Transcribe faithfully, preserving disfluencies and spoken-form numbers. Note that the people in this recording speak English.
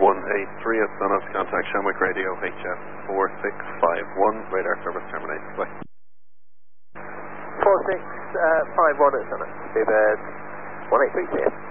one eight three at Sonos, contact Shamwick Radio, H F four six five one, radar service terminated. Bye. four six five one at Sonos, Bluebird one eight three, clear.